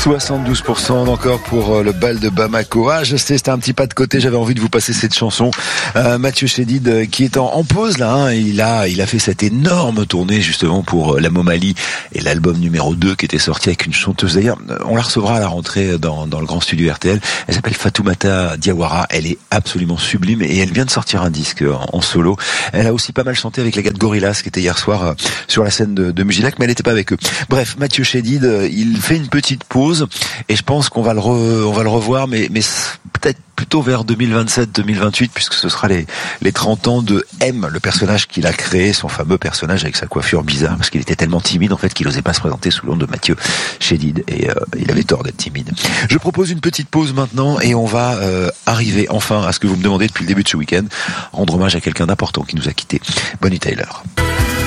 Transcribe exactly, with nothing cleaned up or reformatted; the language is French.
soixante-douze pour cent encore pour le bal de Bamako. Ah, je sais, c'était un petit pas de côté, j'avais envie de vous passer cette chanson. Euh, Mathieu Chédid, euh, qui est en, en pause là, hein, il a il a fait cette énorme tournée justement pour euh, la Momalie et l'album numéro deux qui était sorti avec une chanteuse. D'ailleurs, on la recevra à la rentrée dans, dans le grand studio R T L. Elle s'appelle Fatoumata Diawara, elle est absolument sublime et elle vient de sortir un disque en, en solo. Elle a aussi pas mal chanté avec les gars de Gorillaz qui étaient hier soir euh, sur la scène de, de Musilac, mais elle n'était pas avec eux. Bref, Mathieu Chédid, euh, il fait une petite pause et je pense qu'on va le re, on va le revoir, mais, mais peut-être plutôt vers deux mille vingt-sept deux mille vingt-huit, puisque ce sera les, les trente ans de M, le personnage qu'il a créé, son fameux personnage avec sa coiffure bizarre, parce qu'il était tellement timide en fait qu'il n'osait pas se présenter sous le nom de Mathieu Chédid, et euh, il avait tort d'être timide. Je propose une petite pause maintenant et on va euh, arriver enfin à ce que vous me demandez depuis le début de ce week-end, rendre hommage à quelqu'un d'important qui nous a quittés, Bonnie Tyler.